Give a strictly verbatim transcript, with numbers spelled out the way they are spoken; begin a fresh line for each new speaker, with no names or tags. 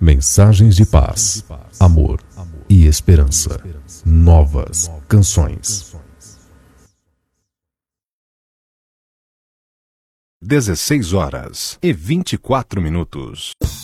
Mensagens de paz, amor e esperança. Novas canções.
dezesseis horas e vinte e quatro minutos.